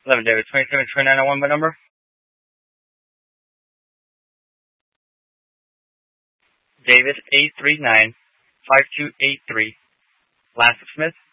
11 David 27 2901 by number. David 839 5283. Last of Smith.